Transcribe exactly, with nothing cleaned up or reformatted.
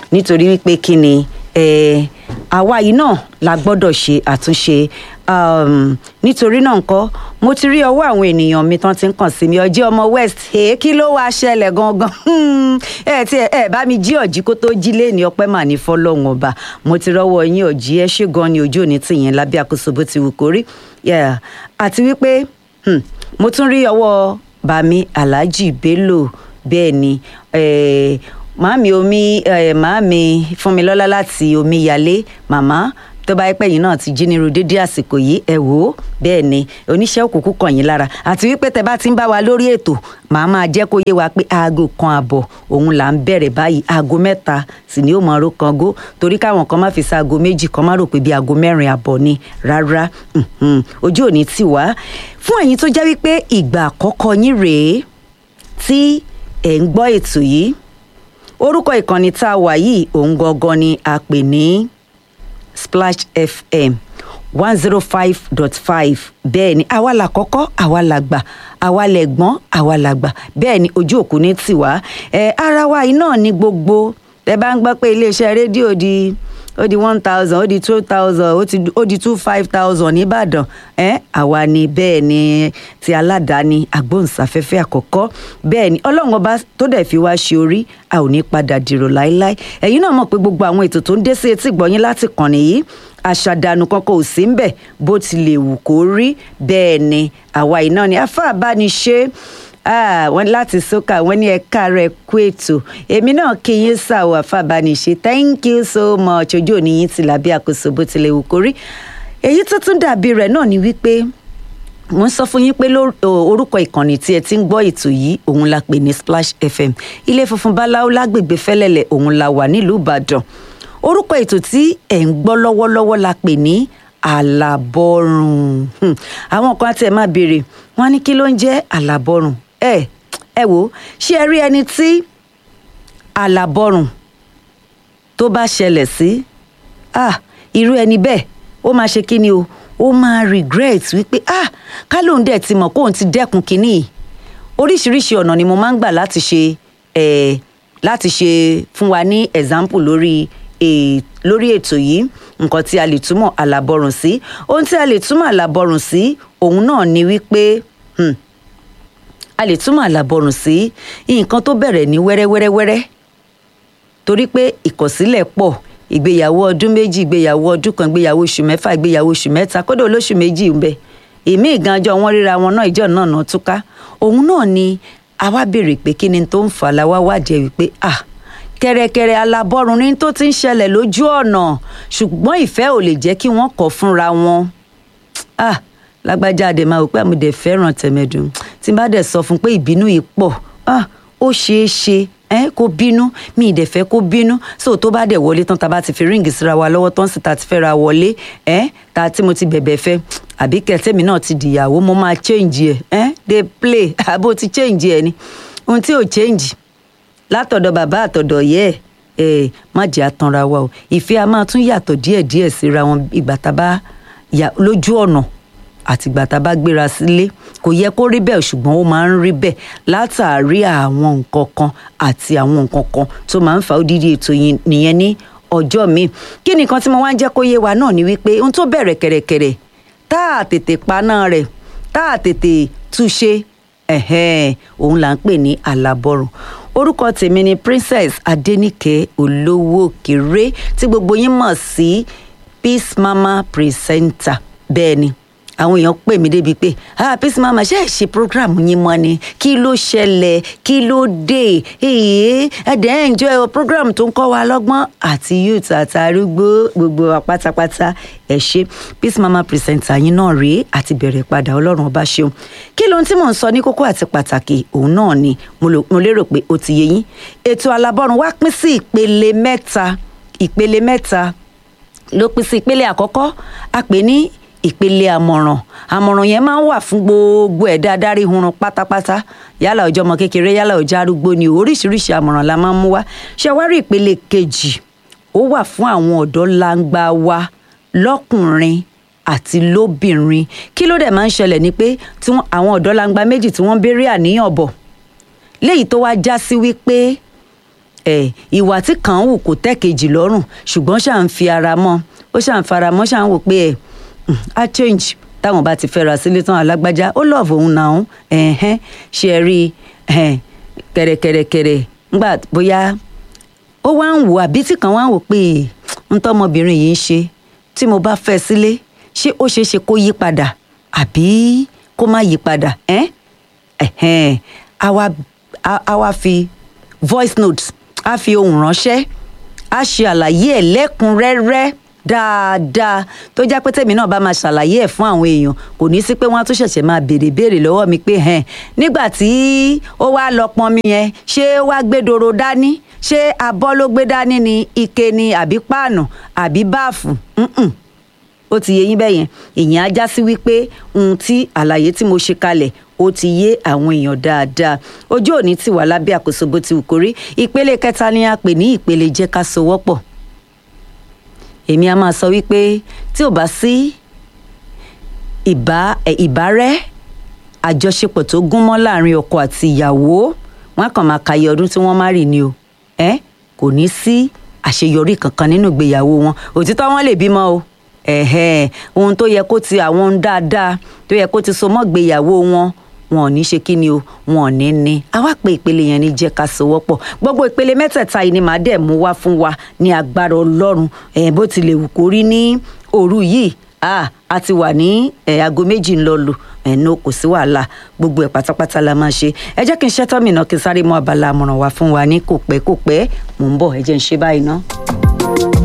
nítorí wípé kí ni àwa yìí náà la gbọ́dọ̀ ṣe àtúnṣe nítorí náà ńkọ́ mo ti rí ọwọ́ àwọn ènìyàn mi tán ti ń kàn sí mi ọjọ́ ọmọ west kí ló wàá ṣẹlẹ̀ gangan ẹ tí ẹ bá mi jí ọ̀jí kó tó jí lé ní ọpẹ́ mà ní fọlọ́run ọba mo ti rọ́wọ́ yín ọ̀jí ẹ ṣé gan ni ojú òní tìyẹn lábẹ́ àkóso bó ti wù kó rí àti wípé mo tún rí ọwọ́ bàmí Alhaji Bello bẹ́ẹ̀ ni màámi omi màámi Fúnmilọ́lá láti Omíyalé màmá tó bá pẹ́ yìí náà ti jí nírú dédé àsìkò yìí ẹ wò ó bẹ́ẹ̀ ni oníṣẹ́ òkùnkùn kàn yín lára àti wípé tẹ bá ti ń bá wa lórí ètò màá máa jẹ́ kó yé wa pé aago kan àbọ̀ òun là ń bẹ̀rẹ̀ báyìí aago mẹ́ta sì ni ó mọ̀ ọ́rọ́ kan gó torí káwọn kan má fi sa aago méjì kan má rò pé bí aago mẹ́rin àbọ̀ ni rárá ojú òní tì wá fún ẹ̀yin tó jẹ́ wípé ìgbà àkọ́kọ́ yín rèé tí ẹ̀ ń gbọ́ ètò yìí orúkọ ìkànnì tá a wà yìí òun gangan ni a pè ní Splash F M one zero five dot five bẹ́ẹ̀ ni àwa la kọ́kọ́ àwa la gbà àwa lẹ̀gbọ́n àwa la gbà bẹ́ẹ̀ ni ojú òkú ní tiwa ẹ ara wa yìí náà ni gbogbo ẹ bá ń gbọ́ pé iléeṣẹ́ rédíò di ó di one thousand ó di two thousand ó di two five thousand nìbàdàn ẹ àwa ni bẹ́ẹ̀ ni ti aládàáni agbóhùnsáfẹ́fẹ́ àkọ́kọ́ bẹ́ẹ̀ ni ọlọ́run ọba tó dẹ̀ fi wá ṣe orí a ò ní padà dìrò láéláé ẹ̀yin náà mọ̀ pé gbogbo àwọn ètò tó ń dé sí etí ìgbọ̀nyín láti kàn nìyí àṣàdànù kankan ò sí ń bẹ̀ bó ti lè wù kó rí bẹ́ẹ̀ ni àwa yìí náà ni afáàbániṣe wọ́n láti sókà wọ́n ní ẹ̀ka rẹ̀ kú ètò èmi náà kí yín sàwọ̀ àfàbániṣe thank you so much ojú òní yín ti làbí àkóso bó tilẹ̀ wù kó rí èyí tó tún dàbí rẹ̀ náà ni wípé mo ń sọ fún yín pé orúkọ ìkànnì tí ẹ ti ń gbọ́ ètò yìí òun la pè ní Splash F M ilé funfun báláwo lágbègbè Fẹ́lẹ́lẹ̀ òun la wà nílùú Ìbàdàn orúkọ ètò tí ẹ̀ ń gbọ́ lọ́wọ́lọ́wọ́ la pè ní Àlàbọ̀rùn àwọn kan àti ẹ̀ máa béèrè wọ́n á ní kí ló ń jẹ́ Àlàbọ̀rùn ẹ ẹ wò ṣé ẹ rí ẹni tí àlàbọ̀rùn tó bá ṣẹlẹ̀ sí ah irú ẹni bẹ́ẹ̀ ó máa ṣe kí ni o ó máa regret wípé ah ká lóun dẹ̀ ti mọ̀ kóun ti dẹ́kun kínní yìí oríṣiríṣi ọ̀nà ni mo máa ń gbà láti ṣe ẹ̀ láti ṣe fún wa ní example lórí ẹ̀ lórí ètò yìí nǹkan tí a lè túmọ̀ àlàbọ̀rùn sí ohun tí a lè túmọ̀ àlàbọ̀rùn sí òun náà ni wípé hmm, a lè túmọ̀ àlàbọ̀rùn sí nǹkan tó bẹ̀rẹ̀ ní wẹ́rẹ́wẹ́rẹ́wẹ́rẹ́ torí pé ìkọ̀sílẹ̀ pọ̀ ìgbéyàwó ọdún méjì ìgbéyàwó ọdún kan ìgbéyàwó oṣù mẹ́fà ìgbéyàwó oṣù mẹ́ta kódà olóṣù méjì ń bẹ èmi ìganjọ wọn ríra wọn náà ìjọ náà náà túká òun náà ni a wá béèrè pé kí ni tó ń fà láwá wádìí ẹ wípé ah kẹrẹkẹrẹ alábọ̀rùn ní tó ti ń ṣẹlẹ̀ lójú ọ̀nà ṣùgbọ́n ìfẹ́ ò lè jẹ́ kí wọ́n kọ̀ fúnra wọn ah lágbájá àdè máa wò pé àmúdẹ fẹ́ràn tẹ̀mẹ̀dùn tí n bá dẹ̀ sọ fún pé ìbínú yìí pọ̀ ah ó ṣeé ṣe ẹ kó bínú mi ì dẹ̀ fẹ́ kó bínú so tó bá dẹ̀ wọlé tán tá bá ti fi ríǹgì síra wa lọ́wọ́ tán sì ta ti fẹ́ ra wọlé ẹ ta tí mo ti bẹ̀bẹ̀ fẹ́ àbí kẹtẹ́mi náà ti dìyàwó mo máa change ẹ ẹ dey play àbó ti change ẹ ni ohun tí ò change látọ̀dọ̀ bàbá àtọ̀dọ̀ yẹ ẹ má jẹ́ àtanra wa o ìfẹ́ a máa tún yàtọ̀ díẹ̀díẹ̀ síra wọn ìgbà tá bá lójú ọ̀nà àtìgbà tá a bá gbéra sílé kò yẹ kó rí bẹ́ẹ̀ ṣùgbọ́n ó máa ń rí bẹ́ẹ̀ látàrí àwọn nǹkan kan àti àwọn nǹkan kan tó máa ń fa odidi ètò nìyẹn ní ọjọ́ mi kí nìkan tí mo wá ń jẹ́ kó yé wa náà ni wípé ohun tó bẹ̀rẹ̀ kẹ̀rẹ̀kẹ̀rẹ̀ tá a tètè paná rẹ̀ tá a tètè túṣe ẹ̀hẹ́n òun là ń pè ní àlàbọ̀rùn orúkọ tèmi ni Princess Adéníkẹ́ Olówókéré tí gbogbo yín mọ̀ sí Peace Mama Presenter bẹ́ẹ̀ ni àwọn èèyàn pè mí débi pé ah Peace Mama ṣe é ṣe program yín mọ́ ni kí ló ṣẹlẹ̀ kí ló dé èyí ẹ̀dẹ̀ enjoy program tó ń kọ́ wa lọ́gbọ́n àti youth àtàrúgbó gbogbo wa pátápátá ẹ̀ ṣe Peace Mama Presenter yín náà rèé àti bẹ̀rẹ̀ padà ọlọ́run ọba ṣeun kí lóhun tí mò ń sọ ní kókó àti pàtàkì òun náà ni mo lérò pé ó ti yé yín ètò àlàbọ̀rùn wá pín sí ìpele mẹ́ta ìpele mẹ́ta ló pín sí ìpele àkọ́kọ́ a pè ní ìpele àmọ̀ràn àmọ̀ràn yẹn máa ń wà fún gbogbo ẹ̀dá adarí hunrun pátápátá yálà ọjọ́ ọmọ kékeré yálà ọjọ́ arúgbó ni oríṣiríṣi àmọ̀ràn la máa ń mú wá ṣé wá rí ìpele kejì ó wà fún àwọn ọ̀dọ́ langba wa lọ́kùnrin àti lóbìnrin kí ló dẹ̀ máa ń ṣẹlẹ̀ ni pé tí àwọn ọ̀dọ́ langba méjì tí wọ́n béèrè àníyàn bọ̀ léyìí tó wá já sí wípé ẹ̀ ìwà tí kàn ń wù kò tẹ́ kejì lọ́rùn ṣùgbọ́n ṣà ń fi ara mọ́ ó ṣà ń fara mọ́ ṣà ń wò pé ẹ̀ á change táwọn bá ti fẹ́ra sílé tán alágbájá ó lọ́ọ̀fù òun náà ẹ̀hẹ́n ṣe rí kẹ̀rẹ̀kẹ̀rẹ̀kẹ̀rẹ̀ ńgbà bóyá ó wá ń wò àbí tí kan wá ń wò pé ń tọ́mọbìnrin yìí ń ṣe tí mo bá fẹ́ sílé ṣé ó ṣeé ṣe kó yí padà àbí kó má yí padà ẹ̀hẹ́n á wá fi voice notes á fi ohùn ránṣẹ́ á ṣe àlàyé ẹ̀ lẹ́kùnrẹ́rẹ́ dáadáa tó jẹ́ pé tèmi náà bá máa ṣàlàyé ẹ̀ fún àwọn èèyàn kò ní sí pé wọ́n á tún ṣẹ̀ṣẹ̀ máa béèrè béèrè lọ́wọ́ mi pé hẹ́n nígbà tí ó wá lọ pọnmi yẹn ṣé ó wá gbé doro dání ṣé abọ́ ló gbé dání ni ike ni àbí páànù àbí báàfù ó ti yé yín bẹ́ẹ̀ yẹn ìyẹn á já sí wípé ohun tí àlàyé tí mo ṣe kalẹ̀ ó ti yé àwọn èèyàn dáadáa ojú òní ti wà lábẹ́ àkóso bó ti wù kórí ìpele kẹta ni a pè ní ìpele jẹ́ ká sowọ́pọ̀ èmi a máa sọ wípé tí ò bá sí ìbá ìbárẹ́ àjọṣepọ̀ tó gúnmọ́ láàrin ọkọ àti ìyàwó wọn kàn máa kàyé ọdún tí wọ́n má rì ni o ẹ kò ní sí àṣeyọrí kankan nínú ìgbéyàwó wọn òtítọ́ wọn lè bímọ o ẹ̀hẹ́ ohun tó yẹ kó ti àwọn ohun dáadáa tó yẹ kó ti so mọ́ ìgbéyàwó wọn wọn ò ní ṣe kí ni o wọn ò ní ní a wá pé ìpele yẹn ní jẹ́ ká sowọ́pọ̀ gbogbo ìpele mẹ́tẹ̀ẹ̀ta yìí ni màá dẹ̀ mú wá fún wa ní agbára ọlọ́run ẹ̀ bó tilẹ̀ wù kó rí ní òru yìí a a ti wà ní aago méjì ń lọ lù ẹ̀ẹ́nù kò sí wàhálà gbogbo ẹ̀ pátápátá la máa ṣe ẹ jẹ́ kí n ṣẹ́tọ́ mìíràn kí n sáré mú abala àmọ̀ràn wá fún wa ní kò pẹ́ kò pẹ́ mò ń bọ̀ ẹ jẹ́ n ṣe báyìí ná.